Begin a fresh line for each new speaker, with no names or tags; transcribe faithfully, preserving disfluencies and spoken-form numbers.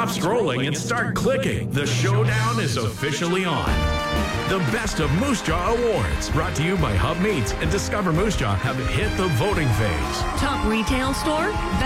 Stop scrolling and start clicking. The showdown is officially on. The Best of Moose Jaw Awards, brought to you by Hub Meats and Discover Moose Jaw, have hit the voting phase.
Top retail store?